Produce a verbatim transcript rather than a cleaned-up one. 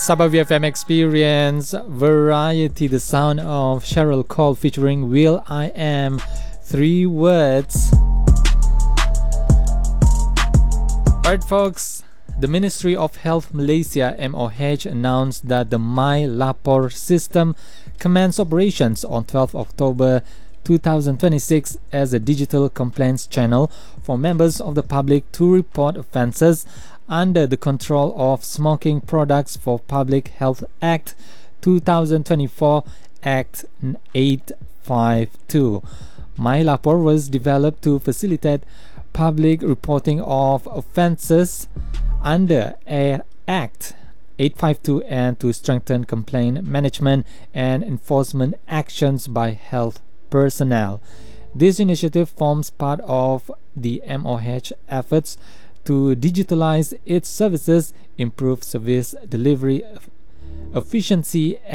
Sabah V F M Experience Variety, the sound of Cheryl Cole featuring Will I Am. Three words. Alright, folks. The Ministry of Health Malaysia M O H announced that the My Lapor system commenced operations on twelfth of October two thousand twenty-six as a digital complaints channel for members of the public to report offences under the Control of Smoking Products for Public Health Act twenty twenty-four, Act eight fifty-two. My Lapor was developed to facilitate public reporting of offences under Act eight fifty-two and to strengthen complaint management and enforcement actions by health personnel. This initiative forms part of the M O H efforts to digitalize its services, improve service delivery efficiency,